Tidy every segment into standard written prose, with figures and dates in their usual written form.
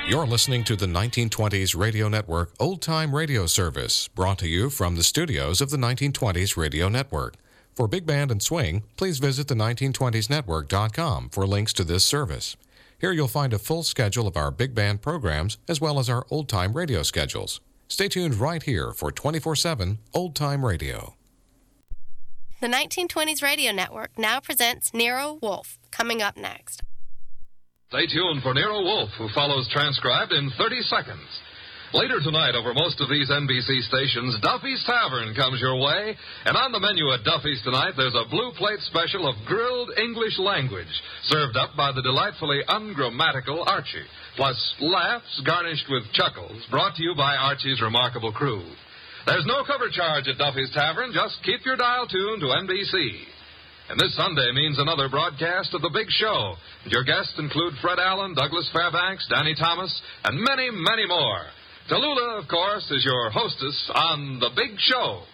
You're listening to the 1920s Radio Network Old Time Radio Service, brought to you from the studios of the 1920s Radio Network. For Big Band and Swing, please visit the 1920snetwork.com for links to this service. Here you'll find a full schedule of our big band programs as well as our old-time radio schedules. Stay tuned right here for 24/7 Old-Time Radio. The 1920s Radio Network now presents Nero Wolfe, coming up next. Stay tuned for Nero Wolfe, who follows transcribed in 30 seconds. Later tonight, over most of these NBC stations, Duffy's Tavern comes your way. And on the menu at Duffy's tonight, there's a blue plate special of grilled English language, served up by the delightfully ungrammatical Archie. Plus, laughs garnished with chuckles, brought to you by Archie's remarkable crew. There's no cover charge at Duffy's Tavern. Just keep your dial tuned to NBC. And this Sunday means another broadcast of The Big Show. Your guests include Fred Allen, Douglas Fairbanks, Danny Thomas, and many, many more. Tallulah, of course, is your hostess on The Big Show.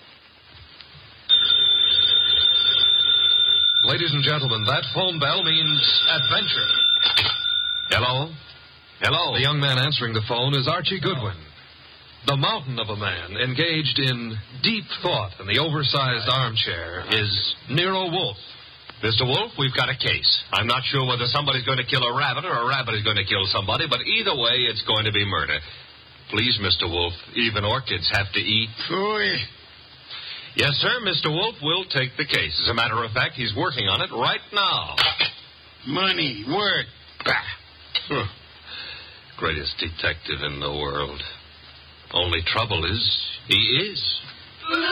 Ladies and gentlemen, that phone bell means adventure. Hello? Hello? The young man answering the phone is Archie Goodwin. The mountain of a man engaged in deep thought in the oversized armchair is Nero Wolfe. Mr. Wolfe, we've got a case. I'm not sure whether somebody's going to kill a rabbit or a rabbit is going to kill somebody, but either way, it's going to be murder. Please, Mr. Wolfe, even orchids have to eat. Phooey. Yes, sir, Mr. Wolfe will take the case. As a matter of fact, he's working on it right now. Money, work. Bah. Greatest detective in the world. Only trouble is, he is.